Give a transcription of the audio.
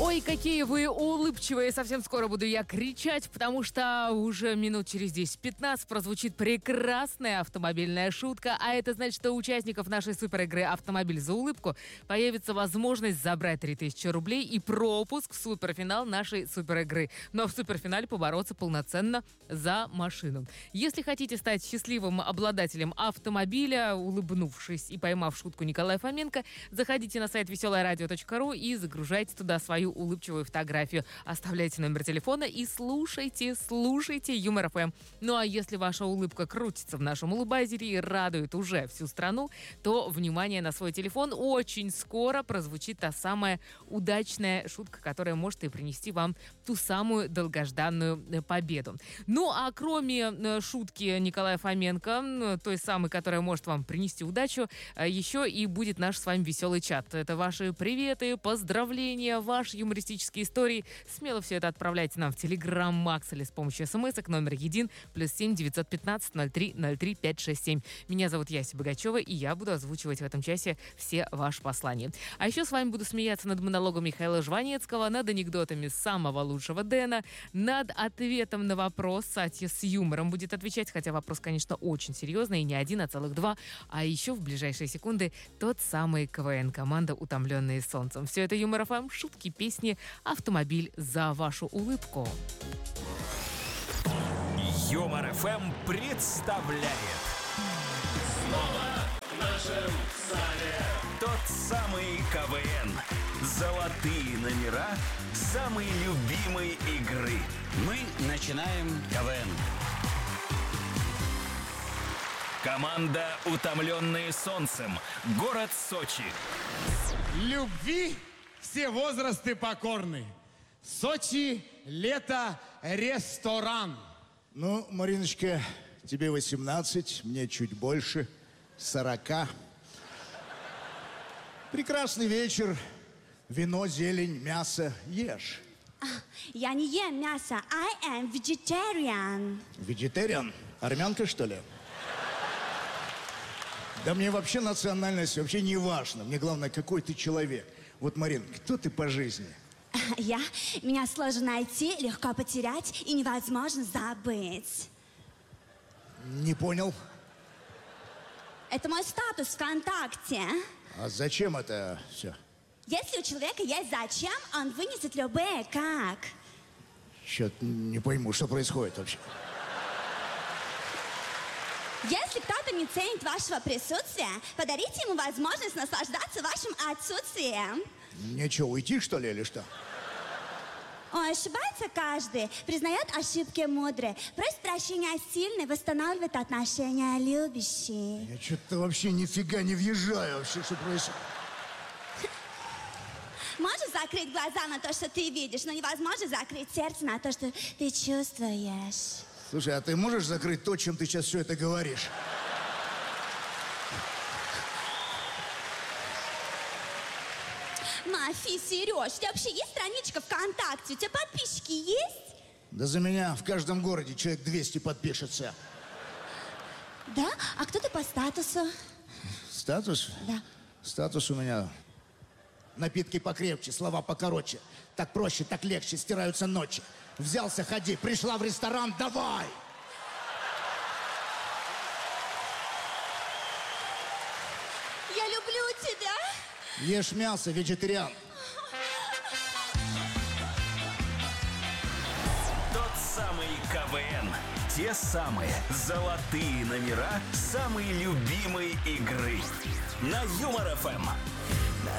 Ой, какие вы улыбчивые. Совсем скоро буду я кричать, потому что уже минут через 10-15 прозвучит прекрасная автомобильная шутка. А это значит, что у участников нашей суперигры «Автомобиль за улыбку» появится возможность забрать 3000 рублей и пропуск в суперфинал нашей суперигры. Но в суперфинале побороться полноценно за машину. Если хотите стать счастливым обладателем автомобиля, улыбнувшись и поймав шутку Николая Фоменко, заходите на сайт веселорадио.ру и загружайте туда свою улыбчивую фотографию. Оставляйте номер телефона и слушайте Юмор ФМ. Ну а если ваша улыбка крутится в нашем улыбайзере и радует уже всю страну, то, внимание, на свой телефон очень скоро прозвучит та самая удачная шутка, которая может и принести вам ту самую долгожданную победу. Ну а кроме шутки Николая Фоменко, той самой, которая может вам принести удачу, еще и будет наш с вами веселый чат. Это ваши приветы, поздравления, ваши юмористические истории. Смело все это отправляйте нам в Telegram Max или с помощью смс-ок номер 1 +7 915 03 03 567. Меня зовут Яся Богачева, и я буду озвучивать в этом часе все ваши послания. А еще с вами буду смеяться над монологом Михаила Жванецкого, над анекдотами самого лучшего Дэна, над ответом на вопрос. Сатья с юмором будет отвечать, хотя вопрос, конечно, очень серьезный, и не один, а целых два. А еще в ближайшие секунды тот самый КВН, команда «Утомленные солнцем». Все это Юмор ФМ, шутки, песни, автомобиль за вашу улыбку. Юмор ФМ представляет Снова в нашем зале тот самый КВН. Золотые номера самой любимой игры. Мы начинаем КВН. Команда «Утомленные солнцем». Город Сочи. Любви все возрасты покорны. Сочи, лето, ресторан. Ну, Мариночка, тебе 18, мне чуть больше, 40. Прекрасный вечер. Вино, зелень, мясо. Ешь. Я не ем мясо. I am vegetarian. Вегетариан? Армянка, что ли? Да мне вообще национальность вообще не важна. Мне главное, какой ты человек. Вот, Марин, кто ты по жизни? Меня сложно найти, легко потерять и невозможно забыть. Не понял. Это мой статус ВКонтакте. А зачем это все? Если у человека есть зачем, он вынесет любые как. Чё-то не пойму, что происходит вообще. Если кто-то не ценит вашего присутствия, подарите ему возможность наслаждаться вашим отсутствием. Мне что, уйти, что ли, или что? Ой, ошибается каждый, признает ошибки мудрый, просит прощения сильный, восстанавливает отношения любящий. Я что-то вообще нифига не въезжаю вообще, что происходит. Можешь закрыть глаза на то, что ты видишь, но невозможно закрыть сердце на то, что ты чувствуешь. Слушай, а ты можешь закрыть то, чем ты сейчас все это говоришь? Мафи, Сереж, у тебя вообще есть страничка ВКонтакте? У тебя подписчики есть? Да за меня в каждом городе человек 200 подпишется. Да? А кто ты по статусу? Статус? Да. Статус у меня... Напитки покрепче, слова покороче. Так проще, так легче, стираются ночи. Взялся, ходи, пришла в ресторан, давай! Я люблю тебя. Ешь мясо, вегетариан. Тот самый КВН. Те самые золотые номера самой любимой игры. На Юмор ФМ.